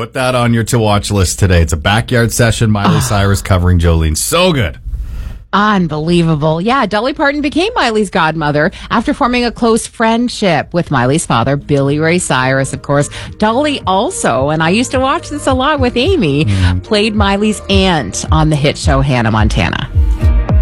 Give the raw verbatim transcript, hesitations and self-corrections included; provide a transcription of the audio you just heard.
Put that on your to-watch list today. It's a backyard session. Miley Cyrus covering Jolene. So good. Unbelievable. Yeah, Dolly Parton became Miley's godmother after forming a close friendship with Miley's father, Billy Ray Cyrus, of course. Dolly also, and I used to watch this a lot with Amy, mm. played Miley's aunt on the hit show Hannah Montana.